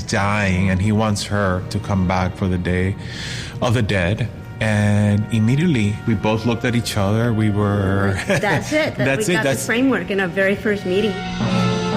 dying and he wants her to come back for the Day of the Dead. And immediately we both looked at each other. We were... That's it. We got the framework in our very first meeting.